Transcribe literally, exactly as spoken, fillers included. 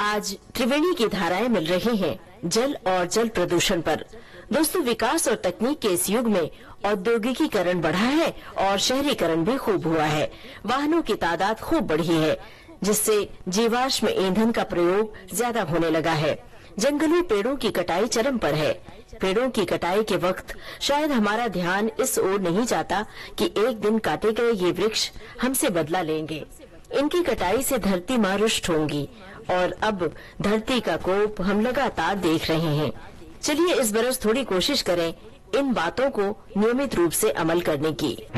आज त्रिवेणी की धाराएं मिल रही हैं जल और जल प्रदूषण पर। दोस्तों, विकास और तकनीक के इस युग में औद्योगिकीकरण बढ़ा है और शहरीकरण भी खूब हुआ है। वाहनों की तादाद खूब बढ़ी है, जिससे जीवाश्म ईंधन का प्रयोग ज्यादा होने लगा है। जंगली पेड़ों की कटाई चरम पर है। पेड़ों की कटाई के वक्त शायद हमारा ध्यान इस ओर नहीं जाता कि एक दिन काटे गए ये वृक्ष हमसे बदला लेंगे। इनकी कटाई से धरती माँ रुष्ट होंगी और अब धरती का कोप हम लगातार देख रहे हैं। चलिए इस बरस थोड़ी कोशिश करें इन बातों को नियमित रूप से अमल करने की।